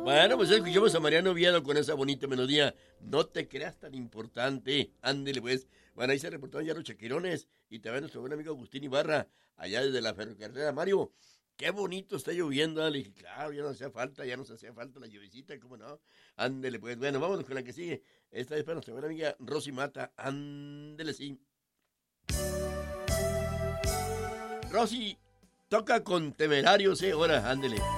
Bueno, pues escuchamos a Mariano Oviedo con esa bonita melodía. No te creas tan importante. Ándele, pues. Bueno, ahí se reportaron ya los chaquirones. Y también nuestro buen amigo Agustín Ibarra, allá desde la ferrocarrera. Mario, qué bonito está lloviendo. Le dije, claro, ya nos hacía falta la lluviecita, ¿cómo no? Ándele, pues. Bueno, vámonos con la que sigue. Esta es para nuestra buena amiga Rosy Mata. Ándele, sí. Rosy, toca con Temerarios, ahora, ándele.